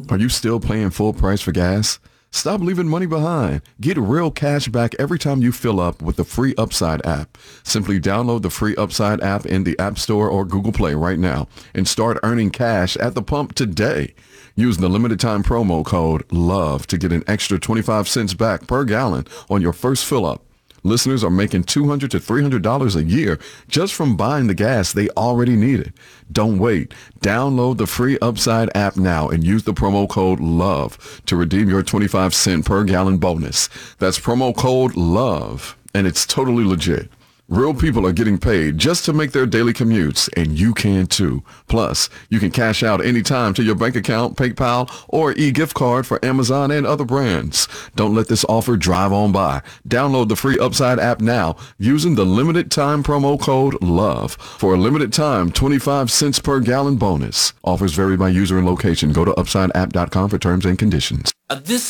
Are you still paying full price for gas? Stop leaving money behind. Get real cash back every time you fill up with the free Upside app. Simply download the free Upside app in the App Store or Google Play right now and start earning cash at the pump today. Use the limited time promo code LOVE to get an extra 25 cents back per gallon on your first fill up. Listeners are making $200 to $300 a year just from buying the gas they already needed. Don't wait. Download the free Upside app now and use the promo code LOVE to redeem your 25 cent per gallon bonus. That's promo code LOVE, and it's totally legit. Real people are getting paid just to make their daily commutes, and you can too. Plus, you can cash out anytime to your bank account, PayPal, or e-gift card for Amazon and other brands. Don't let this offer drive on by. Download the free Upside app now using the limited time promo code LOVE for a limited time 25 cents per gallon bonus. Offers vary by user and location. Go to UpsideApp.com for terms and conditions. This